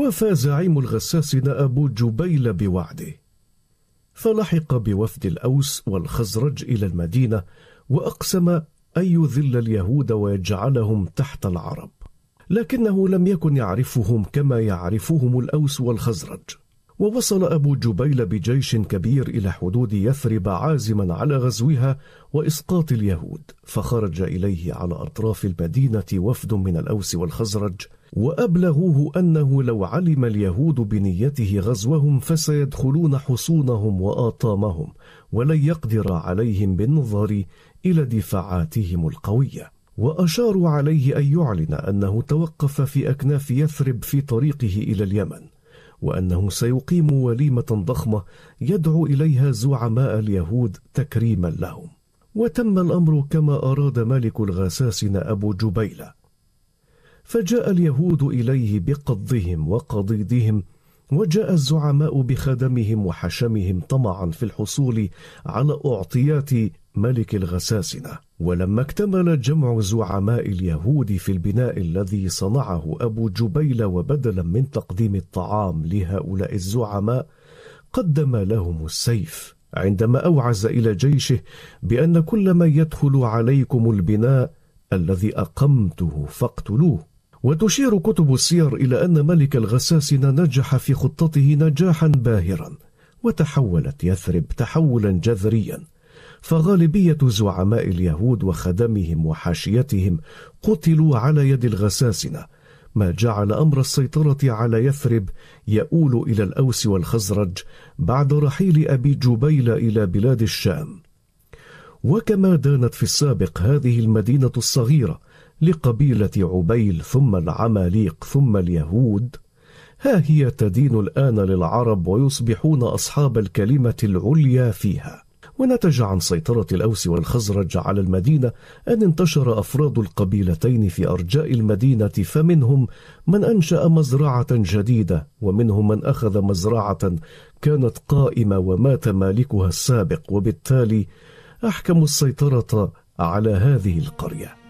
ووفى زعيم الغساسنة أبو جبيل بوعده، فلحق بوفد الأوس والخزرج إلى المدينة، وأقسم أن يذل اليهود ويجعلهم تحت العرب، لكنه لم يكن يعرفهم كما يعرفهم الأوس والخزرج. ووصل أبو جبيل بجيش كبير إلى حدود يثرب عازما على غزوها وإسقاط اليهود، فخرج إليه على أطراف المدينة وفد من الأوس والخزرج، وأبلغوه أنه لو علم اليهود بنيته غزوهم فسيدخلون حصونهم وآطامهم، ولن يقدر عليهم بالنظر إلى دفاعاتهم القوية. وأشاروا عليه أن يعلن أنه توقف في أكناف يثرب في طريقه إلى اليمن، وأنه سيقيم وليمة ضخمة يدعو إليها زعماء اليهود تكريما لهم. وتم الأمر كما أراد ملك الغساسنة أبو جبيل، فجاء اليهود إليه بقضهم وقضيضهم، وجاء الزعماء بخدمهم وحشمهم طمعا في الحصول على أعطيات ملك الغساسنة. ولما اكتمل جمع زعماء اليهود في البناء الذي صنعه أبو جبيل، وبدلا من تقديم الطعام لهؤلاء الزعماء قدم لهم السيف، عندما أوعز إلى جيشه بأن كل من يدخل عليكم البناء الذي أقمته فاقتلوه. وتشير كتب السير إلى أن ملك الغساسنة نجح في خطته نجاحا باهرا، وتحولت يثرب تحولا جذريا، فغالبية زعماء اليهود وخدمهم وحاشيتهم قتلوا على يد الغساسنة، ما جعل أمر السيطرة على يثرب يؤول إلى الأوس والخزرج بعد رحيل أبي جبيل إلى بلاد الشام. وكما دانت في السابق هذه المدينة الصغيرة لقبيلة عبيل ثم العماليق ثم اليهود، ها هي تدين الآن للعرب ويصبحون أصحاب الكلمة العليا فيها. ونتج عن سيطرة الأوس والخزرج على المدينة أن انتشر أفراد القبيلتين في أرجاء المدينة، فمنهم من أنشأ مزرعة جديدة، ومنهم من أخذ مزرعة كانت قائمة ومات مالكها السابق، وبالتالي أحكموا السيطرة على هذه القرية.